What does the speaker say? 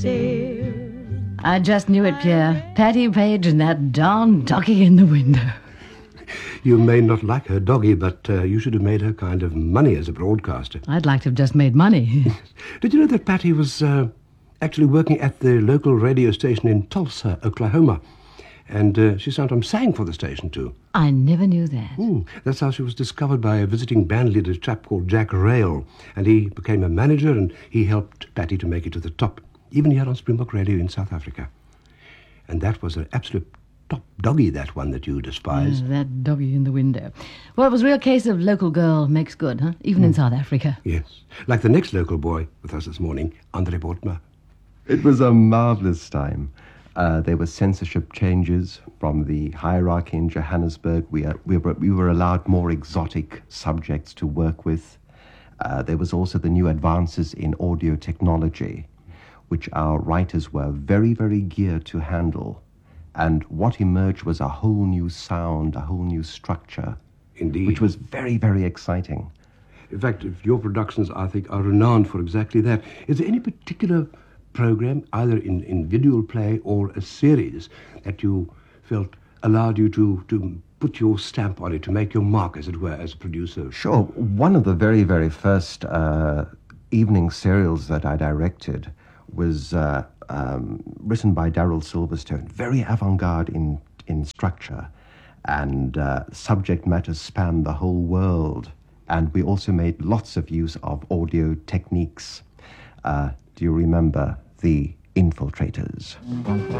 said. I just knew it, Pierre. Patty Page and that darn doggy in the window. You may not like her doggy, but you should have made her kind of money as a broadcaster. I'd like to have just made money. Did you know that Patty was actually working at the local radio station in Tulsa, Oklahoma? And she sometimes sang for the station, too. I never knew that. That's how she was discovered by a visiting band leader, a chap called Jack Rail. And he became a manager, and he helped Patty to make it to the top, even here on Springbok Radio in South Africa. And that was an absolute top doggy, that one that you despise. That doggy in the window. Well, it was a real case of local girl makes good, huh? Even in South Africa. Yes. Like the next local boy with us this morning, Andre Bortma. It was a marvellous time. There were censorship changes from the hierarchy in Johannesburg. We were allowed more exotic subjects to work with. There was also the new advances in audio technology, which our writers were very, very geared to handle. And what emerged was a whole new sound, a whole new structure. Indeed. Which was very, very exciting. In fact, your productions, I think, are renowned for exactly that. Is there any particular program, either in video play or a series, that you felt allowed you to put your stamp on it, to make your mark, as it were, as a producer? Sure. One of the very, very first evening serials that I directed was written by Daryl Silverstone, very avant-garde in structure, and subject matter spanned the whole world. And we also made lots of use of audio techniques. Do you remember The Infiltrators?